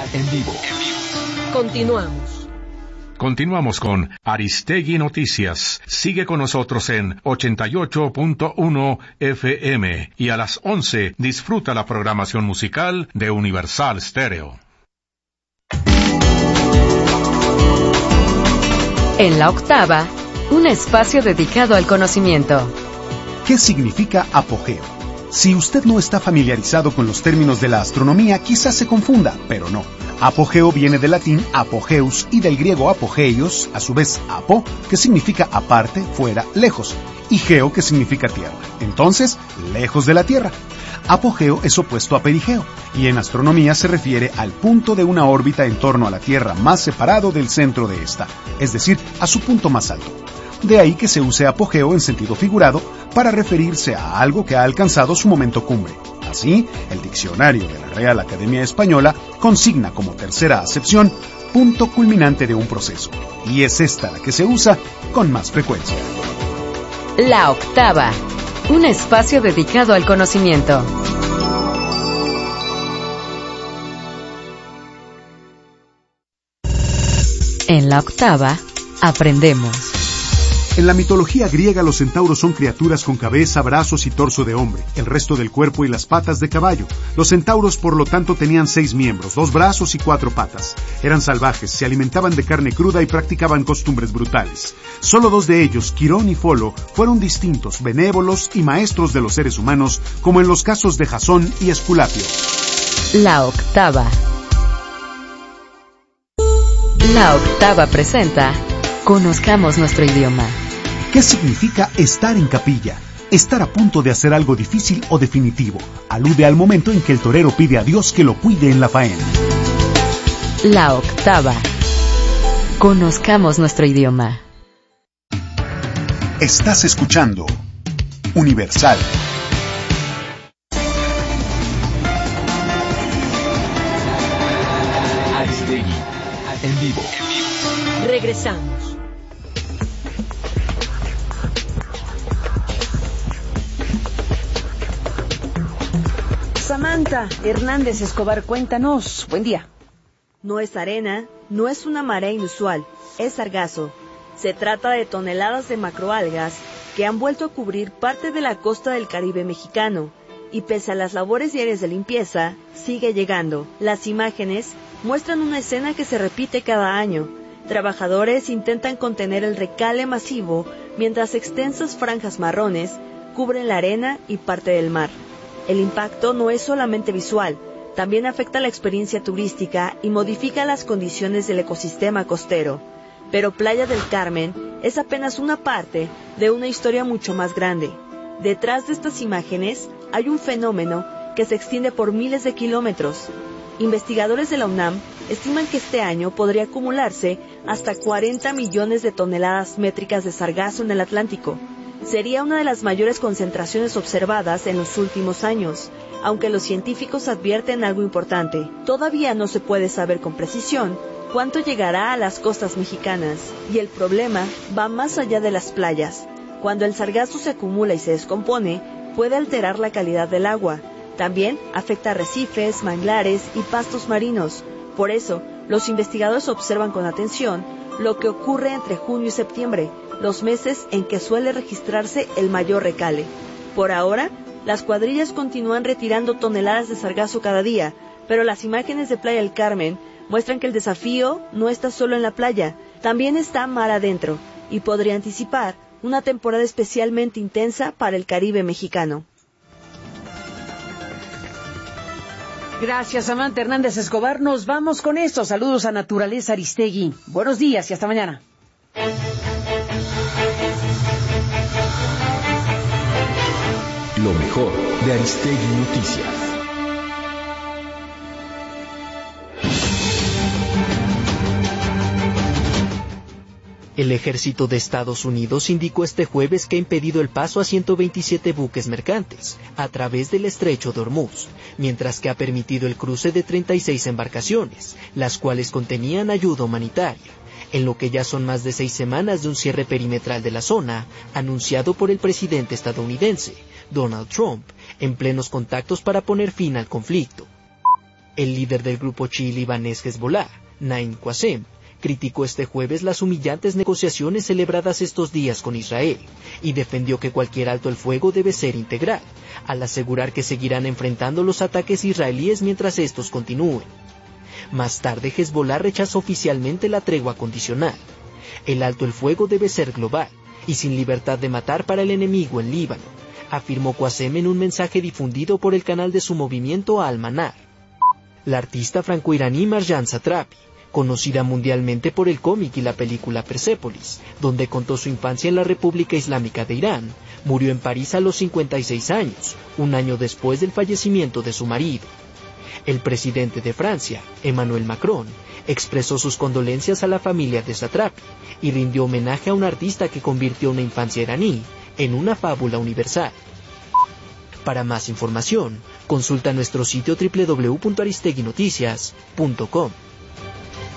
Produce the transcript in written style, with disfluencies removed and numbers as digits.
en vivo. Continuamos con Aristegui Noticias. Sigue con nosotros en 88.1 FM y a las 11 disfruta la programación musical de Universal Stereo. En la octava, un espacio dedicado al conocimiento. ¿Qué significa apogeo? Si usted no está familiarizado con los términos de la astronomía, quizás se confunda, pero no. Apogeo viene del latín apogeus y del griego apogeios, a su vez apo, que significa aparte, fuera, lejos, y geo, que significa tierra. Entonces, lejos de la Tierra. Apogeo es opuesto a perigeo, y en astronomía se refiere al punto de una órbita en torno a la Tierra más separado del centro de esta, es decir, a su punto más alto. De ahí que se use apogeo en sentido figurado para referirse a algo que ha alcanzado su momento cumbre. Así, el diccionario de la Real Academia Española consigna como tercera acepción punto culminante de un proceso, y es esta la que se usa con más frecuencia. La octava, un espacio dedicado al conocimiento. En la octava, aprendemos. En la mitología griega, los centauros son criaturas con cabeza, brazos y torso de hombre, el resto del cuerpo y las patas de caballo. Los centauros, por lo tanto, tenían 6 miembros, 2 brazos y 4 patas. Eran salvajes, se alimentaban de carne cruda y practicaban costumbres brutales. Solo 2 de ellos, Quirón y Folo, fueron distintos, benévolos y maestros de los seres humanos, como en los casos de Jasón y Esculapio. La octava. La octava presenta Conozcamos nuestro idioma. ¿Qué significa estar en capilla? Estar a punto de hacer algo difícil o definitivo. Alude al momento en que el torero pide a Dios que lo cuide en la faena. La octava. Conozcamos nuestro idioma. Estás escuchando Universal. Aristegui en vivo. Regresamos. Samantha Hernández Escobar, cuéntanos. Buen día. No es arena, no es una marea inusual, es sargazo. Se trata de toneladas de macroalgas que han vuelto a cubrir parte de la costa del Caribe mexicano, y pese a las labores diarias de limpieza, sigue llegando. Las imágenes muestran una escena que se repite cada año. Trabajadores intentan contener el recale masivo mientras extensas franjas marrones cubren la arena y parte del mar. El impacto no es solamente visual, también afecta la experiencia turística y modifica las condiciones del ecosistema costero. Pero Playa del Carmen es apenas una parte de una historia mucho más grande. Detrás de estas imágenes hay un fenómeno que se extiende por miles de kilómetros. Investigadores de la UNAM estiman que este año podría acumularse hasta 40 millones de toneladas métricas de sargazo en el Atlántico. Sería una de las mayores concentraciones observadas en los últimos años, aunque los científicos advierten algo importante. Todavía no se puede saber con precisión cuánto llegará a las costas mexicanas, y el problema va más allá de las playas. Cuando el sargazo se acumula y se descompone, puede alterar la calidad del agua. También afecta arrecifes, manglares y pastos marinos. Por eso, los investigadores observan con atención lo que ocurre entre junio y septiembre, los meses en que suele registrarse el mayor recale. Por ahora, las cuadrillas continúan retirando toneladas de sargazo cada día, pero las imágenes de Playa del Carmen muestran que el desafío no está solo en la playa, también está mar adentro, y podría anticipar una temporada especialmente intensa para el Caribe mexicano. Gracias, Samantha Hernández Escobar. Nos vamos con esto. Saludos a Naturaleza Aristegui. Buenos días y hasta mañana. Lo mejor de Aristegui Noticias. El ejército de Estados Unidos indicó este jueves que ha impedido el paso a 127 buques mercantes a través del estrecho de Hormuz, mientras que ha permitido el cruce de 36 embarcaciones, las cuales contenían ayuda humanitaria, en lo que ya son más de 6 semanas de un cierre perimetral de la zona, anunciado por el presidente estadounidense, Donald Trump, en plenos contactos para poner fin al conflicto. El líder del grupo chií libanés Hezbollah, Naim Qassem, criticó este jueves las humillantes negociaciones celebradas estos días con Israel y defendió que cualquier alto el fuego debe ser integral, al asegurar que seguirán enfrentando los ataques israelíes mientras estos continúen. Más tarde, Hezbollah rechazó oficialmente la tregua condicional. El alto el fuego debe ser global y sin libertad de matar para el enemigo en Líbano, afirmó Qassem en un mensaje difundido por el canal de su movimiento Al-Manar. La artista franco-iraní Marjan Satrapi, conocida mundialmente por el cómic y la película Persépolis, donde contó su infancia en la República Islámica de Irán, murió en París a los 56 años, un año después del fallecimiento de su marido. El presidente de Francia, Emmanuel Macron, expresó sus condolencias a la familia de Satrapi y rindió homenaje a un artista que convirtió una infancia iraní en una fábula universal. Para más información, consulta nuestro sitio www.aristeguinoticias.com.